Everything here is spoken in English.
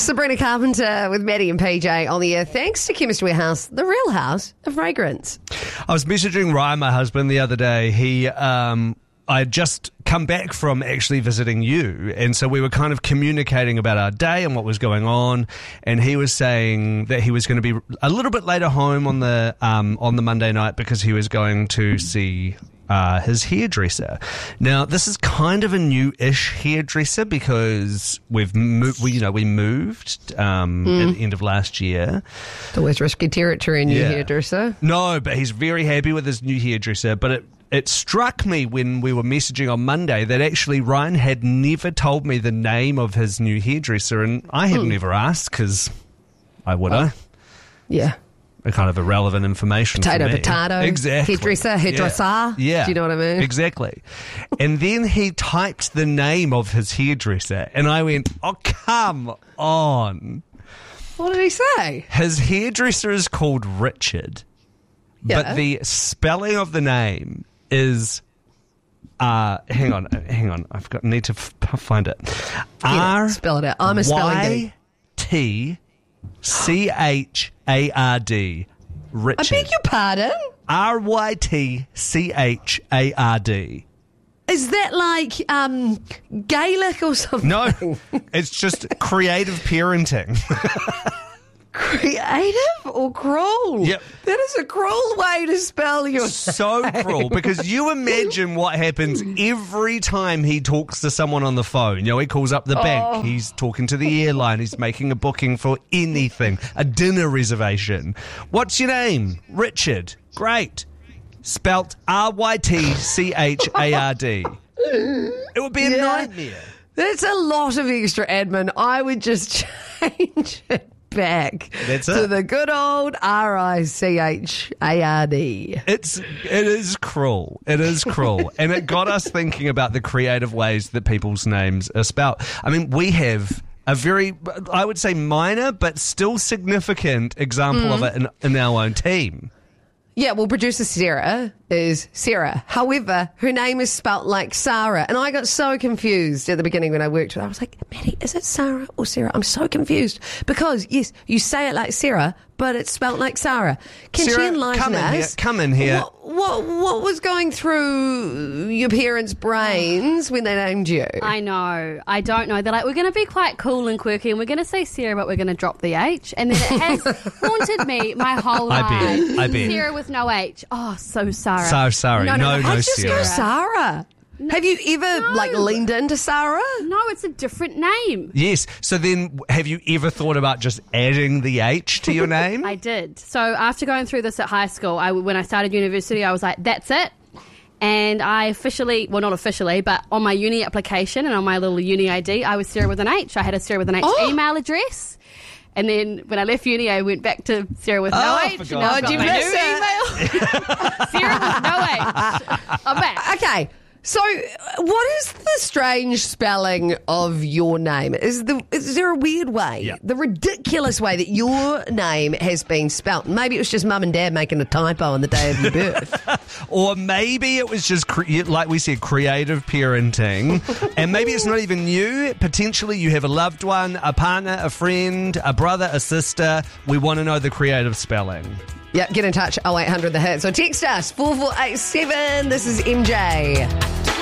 Sabrina Carpenter with Maddie and PJ on the air. Thanks to Chemist Warehouse, the real house of fragrance. I was messaging Ryan, my husband, the other day. I had just come back from actually visiting you, and so we were kind of communicating about our day and what was going on, and he was saying that he was going to be a little bit later home on the Monday night because he was going to see his hairdresser. Now, this is kind of a new-ish hairdresser because we moved at the end of last year. It's always risky territory, new hairdresser. No, but he's very happy with his new hairdresser, but it struck me when we were messaging on Monday that actually Ryan had never told me the name of his new hairdresser, and I had never asked because I would. Yeah. A kind of irrelevant information. Potato. Exactly. Hairdresser. Yeah. Do you know what I mean? Exactly. And then he typed the name of his hairdresser, and I went, oh, come on. What did he say? His hairdresser is called Richard, but the spelling of the name is... hang on. Need to find it. Spell it out. I'm a spelling geek. RYTCHARD. Richard. I beg your pardon? RYTCHARD. Is that like Gaelic or something? No, it's just creative parenting. Creative or cruel? Yep. That is a cruel way to spell your So name. cruel, because you imagine what happens every time he talks to someone on the phone. You know, he calls up the bank, he's talking to the airline, he's making a booking for anything, a dinner reservation. What's your name? Richard. Great. Spelt RYTCHARD. It would be a nightmare. That's a lot of extra admin. I would just change it back to the good old RICHARD. It is cruel. It is cruel. And it got us thinking about the creative ways that people's names are spelled. I mean, we have a very, I would say minor, but still significant example of it in our own team. Yeah, well, producer Sarah is Sarah. However, her name is spelt like Sarah. And I got so confused at the beginning when I worked with her. I was like, Maddie, is it Sarah or Sarah? I'm so confused. Because, yes, you say it like Sarah, but it's spelt like Sarah. Can Sarah, she enlighten us? Come in here. What was going through your parents' brains when they named you? I know. I don't know. They're like, we're going to be quite cool and quirky and we're going to say Sarah, but we're going to drop the H. And then it has haunted me my whole life. I bet. Sarah with no H. Oh, so Sarah. Sorry. No, Just Sarah. go Sarah. No, have you ever leaned into Sarah? No, it's a different name. Yes. So then have you ever thought about just adding the H to your name? I did. So after going through this at high school, when I started university, I was like, that's it. And I officially, well, not officially, but on my uni application and on my little uni ID, I was Sarah with an H. I had a Sarah with an H email address. And then when I left uni, I went back to Sarah with no H. And now I've got my new email. Sarah with no H. I'm back. Okay. So, what is the strange spelling of your name? Is there a weird way, the ridiculous way that your name has been spelt? Maybe it was just mum and dad making a typo on the day of your birth. Or maybe it was just, like we said, creative parenting. And maybe it's not even you. Potentially you have a loved one, a partner, a friend, a brother, a sister. We want to know the creative spelling. Yeah, get in touch, 0800 The Hits. So text us, 4487. This is MJ.